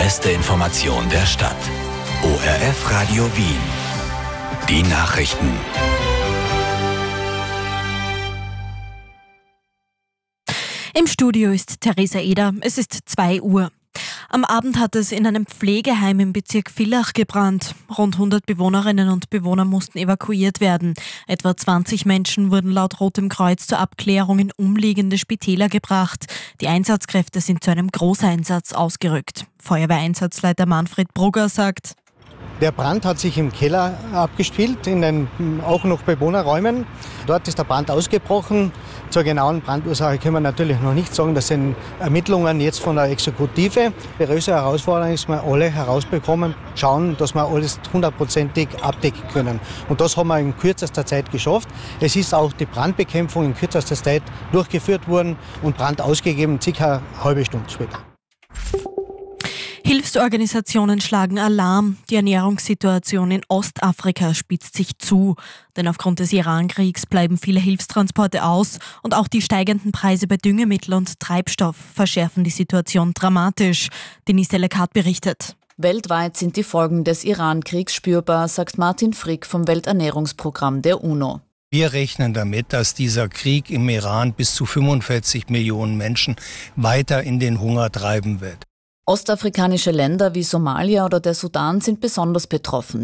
beste Information der Stadt. ORF Radio Wien. Die Nachrichten. Im Studio ist Theresa Eder. Es ist 2 Uhr. Am Abend hat es in einem Pflegeheim im Bezirk Villach gebrannt. Rund 100 Bewohnerinnen und Bewohner mussten evakuiert werden. Etwa 20 Menschen wurden laut Rotem Kreuz zur Abklärung in umliegende Spitäler gebracht. Die Einsatzkräfte sind zu einem Großeinsatz ausgerückt. Feuerwehreinsatzleiter Manfred Brugger sagt: Der Brand hat sich im Keller abgespielt, in den auch noch Bewohnerräumen. Dort ist der Brand ausgebrochen. Zur genauen Brandursache können wir natürlich noch nicht sagen. Das sind Ermittlungen jetzt von der Exekutive. Die größte Herausforderung ist, dass wir alle herausbekommen, schauen, dass wir alles 100%ig abdecken können. Und das haben wir in kürzester Zeit geschafft. Es ist auch die Brandbekämpfung in kürzester Zeit durchgeführt worden und Brand ausgegeben, circa eine halbe Stunde später. Hilfsorganisationen schlagen Alarm. Die Ernährungssituation in Ostafrika spitzt sich zu. Denn aufgrund des Iran-Kriegs bleiben viele Hilfstransporte aus und auch die steigenden Preise bei Düngemittel und Treibstoff verschärfen die Situation dramatisch. Denise Lekat berichtet. Weltweit sind die Folgen des Iran-Kriegs spürbar, sagt Martin Frick vom Welternährungsprogramm der UNO. Wir rechnen damit, dass dieser Krieg im Iran bis zu 45 Millionen Menschen weiter in den Hunger treiben wird. Ostafrikanische Länder wie Somalia oder der Sudan sind besonders betroffen.